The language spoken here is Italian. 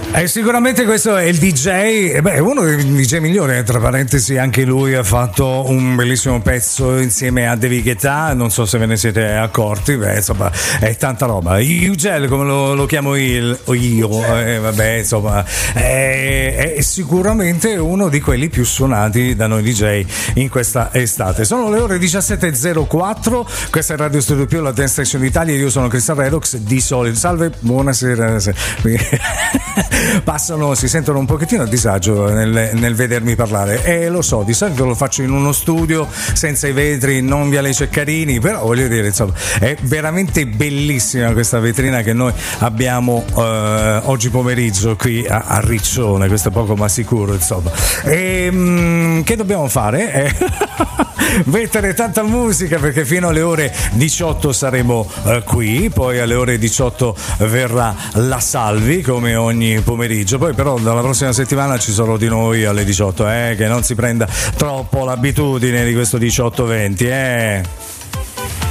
Sicuramente questo è il DJ, uno dei DJ migliori, tra parentesi anche lui ha fatto un bellissimo pezzo insieme a David Guetta, non so se ve ne siete accorti, insomma è tanta roba. Ugel, come lo chiamo io, insomma è sicuramente uno di quelli più suonati da noi DJ in questa estate. Sono le ore 17.04, questa è Radio Studio Più, la Dance Station d'Italia, io sono Cristian Redox di Solid. Salve, buonasera. Si sentono un pochettino a disagio nel vedermi parlare, lo so, di solito lo faccio in uno studio senza i vetri, non Viale Ceccarini, però voglio dire, insomma, è veramente bellissima questa vetrina che noi abbiamo oggi pomeriggio qui a Riccione, questo è poco ma sicuro, insomma. Che dobbiamo fare? Mettere tanta musica, perché fino alle ore 18 saremo qui, poi alle ore 18 verrà la Salvi come ogni pomeriggio, poi però dalla prossima settimana ci sarò di noi alle 18, che non si prenda troppo l'abitudine di questo 18-20,